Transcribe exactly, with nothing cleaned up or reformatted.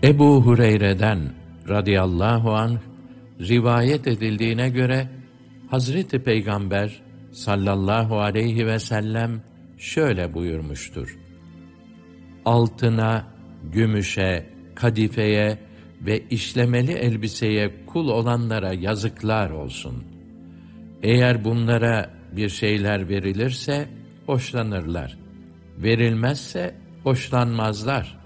Ebu Hureyre'den radıyallahu anh rivayet edildiğine göre Hazreti Peygamber sallallahu aleyhi ve sellem şöyle buyurmuştur: Altına, gümüşe, kadifeye ve işlemeli elbiseye kul olanlara yazıklar olsun. Eğer bunlara bir şeyler verilirse hoşlanırlar. Verilmezse hoşlanmazlar.